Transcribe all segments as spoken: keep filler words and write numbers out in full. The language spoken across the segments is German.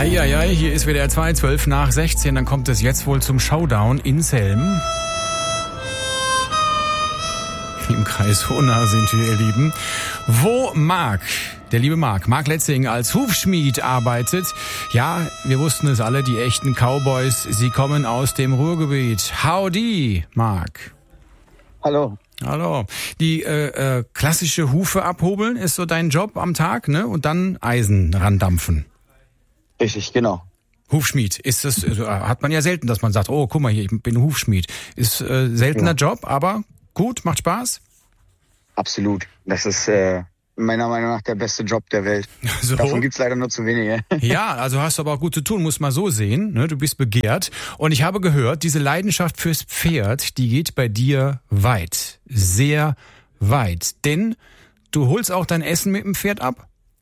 Eieiei, hier ist wieder zwei, zwölf nach sechzehn, dann kommt es jetzt wohl zum Showdown in Selm. Im Kreis Hohna sind wir, ihr Lieben. Wo Marc, der liebe Marc, Marc Letzing als Hufschmied arbeitet. Ja, wir wussten es alle, die echten Cowboys, sie kommen aus dem Ruhrgebiet. Howdy, Marc. Hallo. Hallo. Die äh, äh, klassische Hufe abhobeln ist so dein Job am Tag, ne? Und dann Eisen randampfen. Richtig, genau. Hufschmied, ist das, äh, hat man ja selten, dass man sagt, oh, guck mal hier, ich bin Hufschmied. Ist äh, seltener ja. Job, aber gut, macht Spaß? Absolut. Das ist äh, meiner Meinung nach der beste Job der Welt. So. Davon gibt's leider nur zu wenige. Ja, also hast du aber auch gut zu tun, muss man so sehen. Ne? Du bist begehrt. Und ich habe gehört, diese Leidenschaft fürs Pferd, die geht bei dir weit. Sehr weit. Denn du holst auch dein Essen mit dem Pferd ab?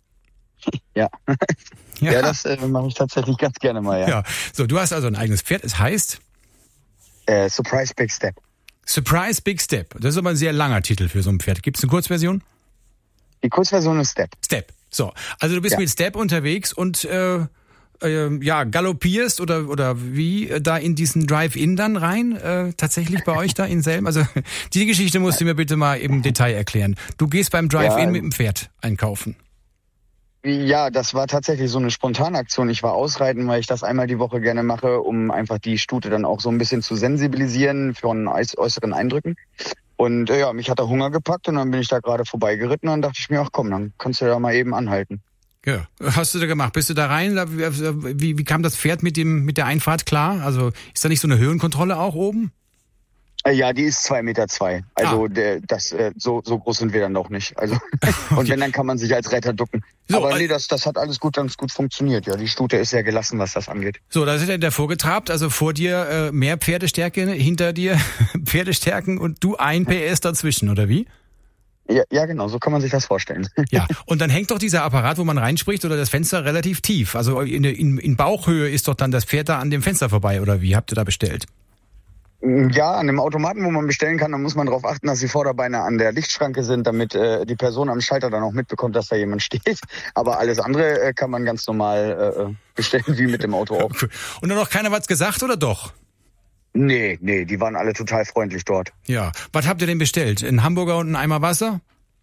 Ja. Ja, ja, das äh, mache ich tatsächlich ganz gerne mal, ja. Ja. So, du hast also ein eigenes Pferd. Es heißt? Äh, Surprise Big Step. Surprise Big Step. Das ist aber ein sehr langer Titel für so ein Pferd. Gibt es eine Kurzversion? Die Kurzversion ist Step. Step. So, also du bist ja. mit Step unterwegs und äh, äh, ja galoppierst oder oder wie äh, da in diesen Drive-In dann rein? Äh, tatsächlich bei euch da in Selm? Also die Geschichte musst du mir bitte mal im Detail erklären. Du gehst beim Drive-In ja. mit dem Pferd einkaufen. Ja, das war tatsächlich so eine Spontanaktion. Ich war ausreiten, weil ich das einmal die Woche gerne mache, um einfach die Stute dann auch so ein bisschen zu sensibilisieren von äußeren Eindrücken. Und äh, ja, mich hat der Hunger gepackt und dann bin ich da gerade vorbeigeritten und dann dachte ich mir, ach komm, dann kannst du da mal eben anhalten. Ja, hast du da gemacht? Bist du da rein? Wie, wie kam das Pferd mit dem mit der Einfahrt klar? Also ist da nicht so eine Höhenkontrolle auch oben? Ja, die ist zwei Meter zwei. Also ah. der, das äh, so so groß sind wir dann doch nicht. Also okay. Und wenn, dann kann man sich als Retter ducken. So, aber nee, das das hat alles gut ganz gut funktioniert. Ja, die Stute ist sehr gelassen, was das angeht. So, da ist er davor getrabt. Also vor dir äh, mehr Pferdestärke, hinter dir Pferdestärken und du ein P S dazwischen, oder wie? Ja, ja, genau, so kann man sich das vorstellen. Ja, und dann hängt doch dieser Apparat, wo man reinspricht, oder das Fenster relativ tief. Also in, in, in Bauchhöhe ist doch dann das Pferd da an dem Fenster vorbei, oder wie? Habt ihr da bestellt? Ja, an dem Automaten, wo man bestellen kann, da muss man darauf achten, dass die Vorderbeine an der Lichtschranke sind, damit äh, die Person am Schalter dann auch mitbekommt, dass da jemand steht. Aber alles andere äh, kann man ganz normal äh, bestellen, wie mit dem Auto auch. Und dann noch keiner was gesagt, oder doch? Nee, nee, die waren alle total freundlich dort. Ja, was habt ihr denn bestellt? Ein Hamburger und ein Eimer Wasser?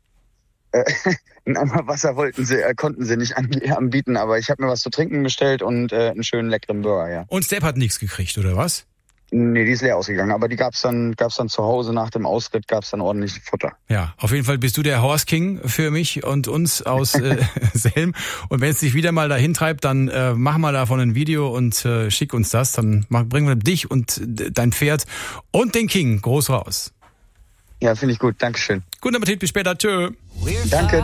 Äh, ein Eimer Wasser wollten sie, äh, konnten sie nicht anbieten, aber ich habe mir was zu trinken bestellt und äh, einen schönen leckeren Burger, ja. Und Step hat nichts gekriegt, oder was? Nee, die ist leer ausgegangen, aber die gab's dann gab's dann zu Hause nach dem Ausritt, gab's dann ordentlich Futter. Ja, auf jeden Fall bist du der Horse King für mich und uns aus äh, Selm. Und wenn es dich wieder mal dahin treibt, dann äh, mach mal davon ein Video und äh, schick uns das. Dann mach, bringen wir dich und dein Pferd und den King groß raus. Ja, finde ich gut. Dankeschön. Guten Appetit, bis später. Tschö. Danke.